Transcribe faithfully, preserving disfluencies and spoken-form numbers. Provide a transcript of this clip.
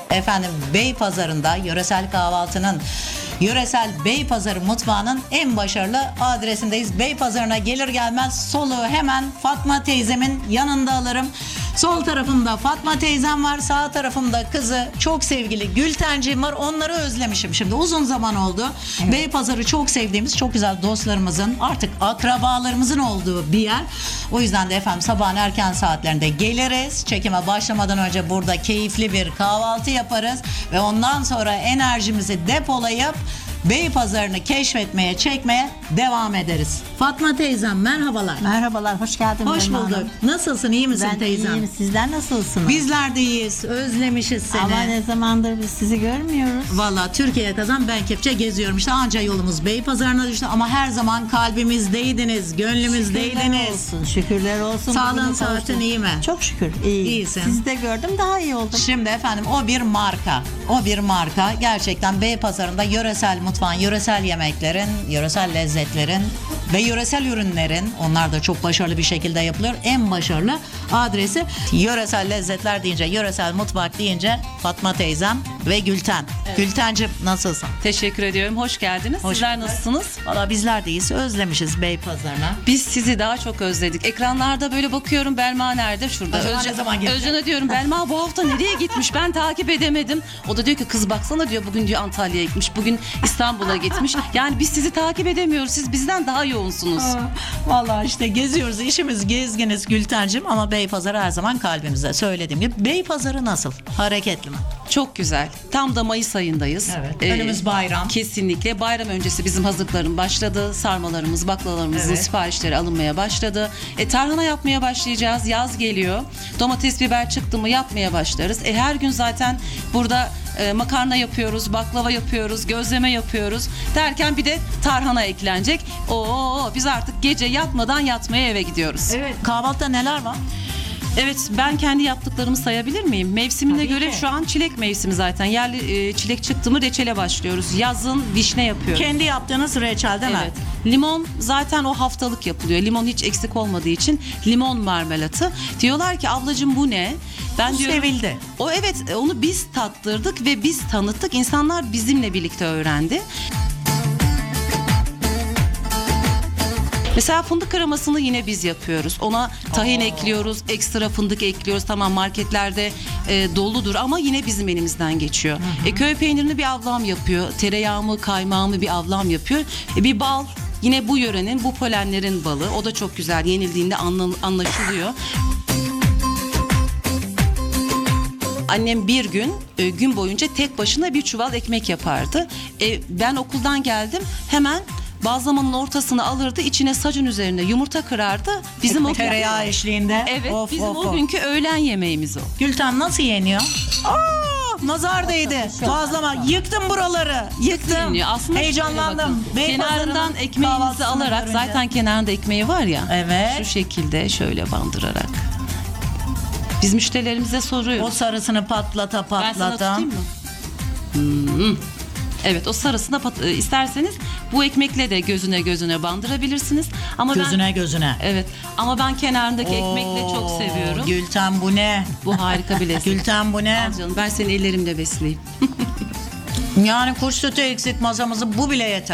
Efendim Beypazarı'nda yöresel kahvaltının, yöresel Beypazarı mutfağının en başarılı adresindeyiz. Beypazarı'na gelir gelmez soluğu hemen Fatma teyzemin yanında alırım. Sol tarafımda Fatma teyzem var, sağ tarafımda kızı çok sevgili Gültenciğim var. Onları özlemişim şimdi, uzun zaman oldu. Evet. Beypazarı çok sevdiğimiz, çok güzel dostlarımızın, artık akrabalarımızın olduğu bir yer. O yüzden de efendim sabahın erken saatlerinde geliriz. Çekime başlamadan önce burada keyifli bir kahvaltı yaparız ve ondan sonra enerjimizi depolayıp Beypazarı'nı keşfetmeye, çekmeye devam ederiz. Fatma teyzem merhabalar. Merhabalar, hoş geldin. Hoş Belma bulduk. Hanım. Nasılsın, iyi misin Ben teyzem? iyiyim, sizler nasılsınız? Bizler de iyiyiz, özlemişiz seni. Ama ne zamandır biz sizi görmüyoruz. Valla Türkiye'ye kazan ben kepçe geziyorum işte, anca yolumuz Beypazarı'na düştü ama her zaman kalbimizdeydiniz, gönlümüzdeydiniz. Şükürler olsun, şükürler olsun. Sağlığın, Bugünü saatin kavuştuk. iyi mi? Çok şükür, iyi. İyisin. Sizi de gördüm, daha iyi oldum. Şimdi efendim o bir marka, o bir marka gerçekten Beypazarı'nda yöresel mutfağın, yöresel yemeklerin, yöresel lezzetlerin ve yöresel ürünlerin, onlar da çok başarılı bir şekilde yapılıyor. En başarılı adresi, yöresel lezzetler deyince, yöresel mutfak deyince Fatma teyzem ve Gülten. Evet. Gültenciğim nasılsın? Teşekkür ediyorum. Hoş geldiniz. Hoş Sizler bulduk. nasılsınız? Valla bizler de iyiyiz. Özlemişiz Beypazarı'na. Biz sizi daha çok özledik. Ekranlarda böyle bakıyorum, Belma nerede? Şurada. Acaba ne zaman gelecek? Özcan'a diyorum, Belma bu hafta nereye gitmiş? Ben takip edemedim. O da diyor ki, kız baksana diyor, bugün diyor Antalya'ya gitmiş. Bugün İstanbul'a gitmiş. Yani biz sizi takip edemiyoruz. Siz bizden daha yoğunsunuz. Valla işte geziyoruz. İşimiz gezginiz Gültenciğim ama Beypazarı her zaman kalbimizde. Söylediğim gibi Beypazarı nasıl? Hareketli mi? Çok güzel. Tam da Mayıs ayındayız. Evet. Önümüz bayram. Kesinlikle. Bayram öncesi bizim hazırlıklarım başladı. Sarmalarımız, baklavalarımızın Evet. siparişleri alınmaya başladı. E, tarhana yapmaya başlayacağız. Yaz geliyor. Domates, biber çıktı mı yapmaya başlarız. E, her gün zaten burada e, makarna yapıyoruz, baklava yapıyoruz, gözleme yapıyoruz. Derken bir de tarhana eklenecek. Oo, biz artık gece yatmadan yatmaya eve gidiyoruz. Evet. Kahvaltıda neler var? Evet, ben kendi yaptıklarımı sayabilir miyim? Mevsimine Tabii göre ki. şu an çilek mevsimi zaten. Yerli e, çilek çıktı mı reçele başlıyoruz. Yazın vişne yapıyoruz. Kendi yaptığınız reçel değil Evet. mi? Limon zaten o haftalık yapılıyor. Limon hiç eksik olmadığı için limon marmelatı. Diyorlar ki ablacığım bu ne? Ben Bu diyorum, sevildi. O evet, onu biz tattırdık ve biz tanıttık. İnsanlar bizimle birlikte öğrendi. Mesela fındık kremasını yine biz yapıyoruz. Ona tahin Aa. ekliyoruz, ekstra fındık ekliyoruz. Tamam, marketlerde e, doludur ama yine bizim elimizden geçiyor. Hı hı. E, köy peynirini bir ablam yapıyor. Tereyağımı, kaymağımı bir ablam yapıyor. E, bir bal, yine bu yörenin, bu polenlerin balı. O da çok güzel, yenildiğinde anla- anlaşılıyor. Annem bir gün e, gün boyunca tek başına bir çuval ekmek yapardı. E, ben okuldan geldim, hemen bazlamanın ortasını alırdı, içine sacın üzerine yumurta kırardı. Bizim o Tereyağı eşliğinde. Evet, Of, bizim of, o of. günkü öğlen yemeğimiz o. Gülten nasıl yeniyor? Aa, nazar değdi. Bazlama. Yıktım buraları. Yıktım. Yeniyor. Aslında Heyecanlandım. şöyle bakın, kenarından Beypazarı'nın ekmeğinizi kahvaltısını alarak, görünce. zaten kenarında ekmeği var ya. Evet. Şu şekilde şöyle bandırarak. Biz müşterilerimize soruyoruz. O sarısını patlata Ben sana patlata. tutayım mı? Hmm. Evet, o sarısına pat- e, isterseniz bu ekmekle de gözüne gözüne bandırabilirsiniz. Ama Gözüne ben gözüne. evet, ama ben kenarındaki ekmekle çok Oo, seviyorum. Gülten bu ne? Bu harika bir lezzet. Gülten bu ne? Al canım, ben seni ellerimle besleyeyim. Yani kuş sütü eksik masamızı bu bile yeter.